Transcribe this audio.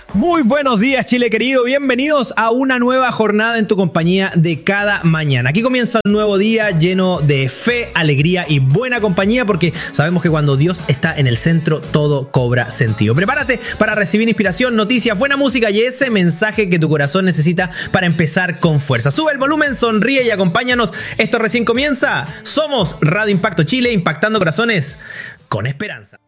Muy buenos días, Chile querido, bienvenidos a una nueva jornada en tu compañía de cada mañana. Aquí comienza un nuevo día lleno de fe, alegría y buena compañía, porque sabemos que cuando Dios está en el centro todo cobra sentido. Prepárate para recibir inspiración, noticias, buena música y ese mensaje que tu corazón necesita para empezar con fuerza. Sube el volumen, sonríe y acompáñanos. Esto recién comienza. Somos Radio Impacto Chile, impactando corazones con esperanza.